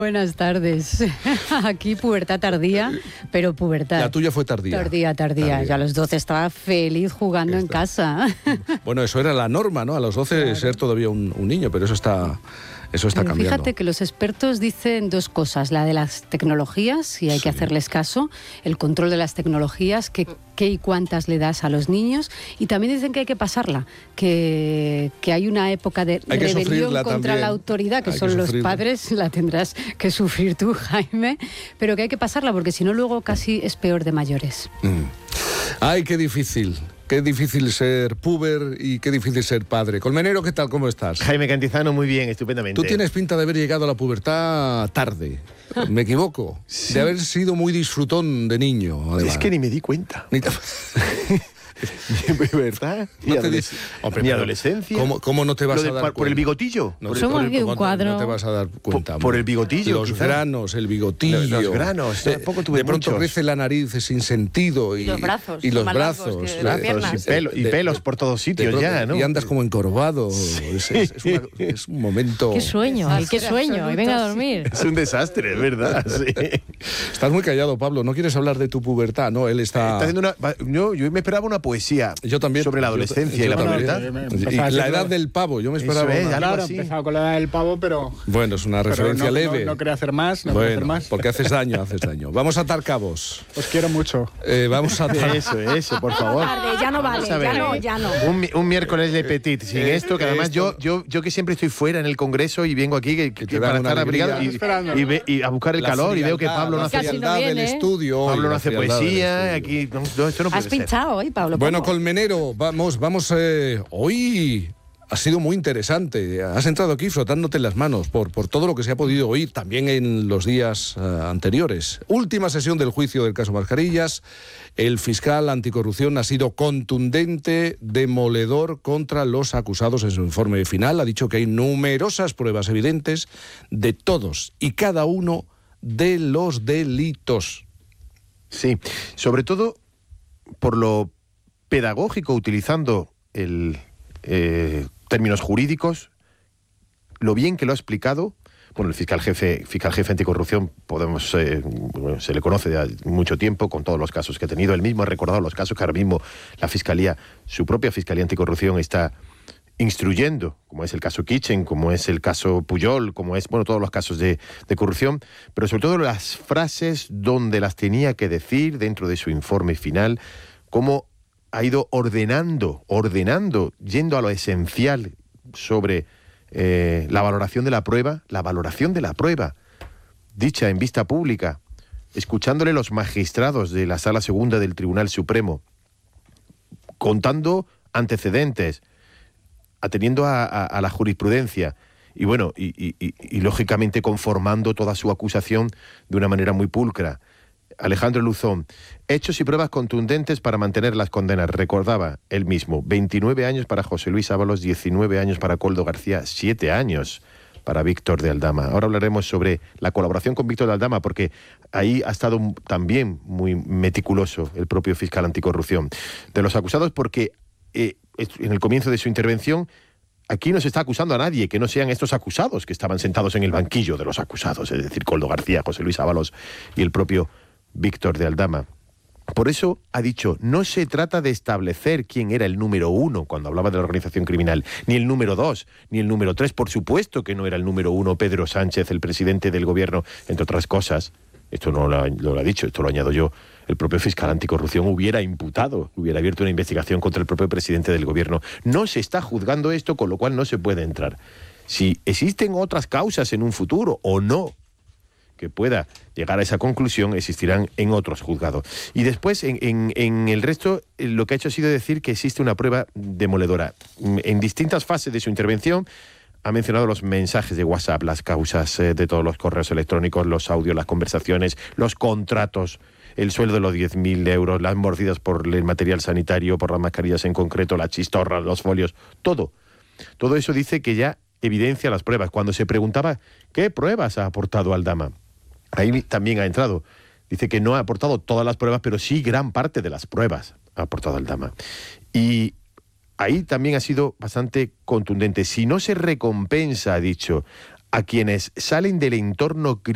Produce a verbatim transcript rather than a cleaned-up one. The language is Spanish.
Buenas tardes. Aquí pubertad tardía, pero pubertad. La tuya fue tardía. Tardía, tardía. tardía. Yo a los doce estaba feliz jugando Esta. en casa. Bueno, eso era la norma, ¿no? A los doce claro. ser todavía un, un niño, pero eso está... Eso está Pero cambiando. Fíjate que los expertos dicen dos cosas, la de las tecnologías, y hay sí. que hacerles caso, el control de las tecnologías, que, qué y cuántas le das a los niños, y también dicen que hay que pasarla, que, que hay una época de hay rebelión contra también. la autoridad, que hay son que los padres, la tendrás que sufrir tú, Jaime, pero que hay que pasarla, porque si no luego casi es peor de mayores. Mm. Ay, qué difícil. Qué difícil ser puber y qué difícil ser padre. Colmenero, ¿qué tal? ¿Cómo estás? Jaime Cantizano, muy bien, estupendamente. Tú tienes pinta de haber llegado a la pubertad tarde. ¿Me equivoco? Sí. De haber sido muy disfrutón de niño, además. Es que ni me di cuenta. Ni ¿Verdad? No mi, te adoles Hombre, mi adolescencia. ¿Cómo, ¿Cómo no te vas de, a dar cuenta? ¿Por el bigotillo? No, por el, Somos por aquí el, un cuadro. No te vas a dar cuenta. Por, por el bigotillo, Los quizás. granos, el bigotillo. Los, los granos, de, tampoco tuve De pronto muchos. crece la nariz sin sentido. Y, y los brazos. Y los brazos. brazos y, pelo, y pelos por todos sitios pronto, ya, ¿no? Y andas como encorvado. Sí. Es, es, es, una, es un momento... Qué sueño, ay, qué sueño. Y venga a dormir. Es un desastre, es verdad. Sí. Estás muy callado, Pablo. ¿No quieres hablar de tu pubertad? No, él está... está haciendo una, yo, yo me esperaba una poesía. Yo también. Sobre la adolescencia yo, yo, y la pubertad. Y la edad del pavo, yo me esperaba. Es, una... Claro, he empezado con la edad del pavo, pero... Bueno, es una referencia no, leve. No, no quería hacer más, no bueno, quería hacer más. Porque haces daño, haces daño. Vamos a atar cabos. Os quiero mucho. Eh, vamos a atar... Eso, eso, por favor. Ya no vale, ya no, ya no. Un, un miércoles de petit, sin eh, esto, que además esto... yo, yo, yo que siempre estoy fuera en el Congreso y vengo aquí que, que, que para estar abrigado y, y, ve, y a buscar el la calor y veo que Pablo no hace... no del estudio. Pablo no hace poesía, aquí... No, no, esto no puede Has ser. pinchado hoy, Pablo. Bueno, ¿cómo? Colmenero, vamos, vamos... Eh, hoy ha sido muy interesante. Has entrado aquí frotándote las manos por, por todo lo que se ha podido oír también en los días uh, anteriores. Última sesión del juicio del caso Mascarillas. El fiscal anticorrupción ha sido contundente, demoledor contra los acusados en su informe final. Ha dicho que hay numerosas pruebas evidentes de todos y cada uno de los delitos. Sí, sobre todo por lo pedagógico, utilizando el... Eh, términos jurídicos, lo bien que lo ha explicado. Bueno, el fiscal jefe, fiscal jefe anticorrupción, podemos, eh, se le conoce de mucho tiempo con todos los casos que ha tenido. Él mismo ha recordado los casos que ahora mismo la fiscalía, su propia fiscalía anticorrupción está instruyendo, como es el caso Kitchen, como es el caso Pujol, como es, bueno, todos los casos de, de corrupción, pero sobre todo las frases donde las tenía que decir dentro de su informe final, cómo ha ido ordenando, ordenando, yendo a lo esencial sobre eh, la valoración de la prueba, la valoración de la prueba, dicha en vista pública, escuchándole los magistrados de la Sala Segunda del Tribunal Supremo, contando antecedentes, atendiendo a, a, a la jurisprudencia, y bueno, y, y, y, y lógicamente conformando toda su acusación de una manera muy pulcra. Alejandro Luzón, hechos y pruebas contundentes para mantener las condenas, recordaba él mismo, veintinueve años para José Luis Ábalos, diecinueve años para Koldo García, siete años para Víctor de Aldama. Ahora hablaremos sobre la colaboración con Víctor de Aldama, porque ahí ha estado también muy meticuloso el propio fiscal anticorrupción de los acusados, porque eh, en el comienzo de su intervención aquí no se está acusando a nadie que no sean estos acusados que estaban sentados en el banquillo de los acusados, es decir, Koldo García, José Luis Ábalos y el propio Víctor de Aldama. Por eso ha dicho, no se trata de establecer quién era el número uno cuando hablaba de la organización criminal, ni el número dos, ni el número tres. Por supuesto que no era el número uno Pedro Sánchez, el presidente del gobierno, entre otras cosas. Esto no lo, lo ha dicho, esto lo añado yo. El propio fiscal anticorrupción hubiera imputado, hubiera abierto una investigación contra el propio presidente del gobierno. No se está juzgando esto, con lo cual no se puede entrar. Si existen otras causas en un futuro o no, que pueda llegar a esa conclusión, existirán en otros juzgados. Y después, en, en, en el resto, lo que ha hecho ha sido decir que existe una prueba demoledora. En distintas fases de su intervención, ha mencionado los mensajes de WhatsApp, las causas eh, de todos los correos electrónicos, los audios, las conversaciones, los contratos, el sueldo de los diez mil euros, las mordidas por el material sanitario, por las mascarillas en concreto, las chistorras, los folios, todo. Todo eso dice que ya evidencia las pruebas. Cuando se preguntaba qué pruebas ha aportado Aldama, ahí también ha entrado. Dice que no ha aportado todas las pruebas, pero sí gran parte de las pruebas ha aportado Aldama. Y ahí también ha sido bastante contundente. Si no se recompensa, ha dicho, a quienes salen del entorno criminal,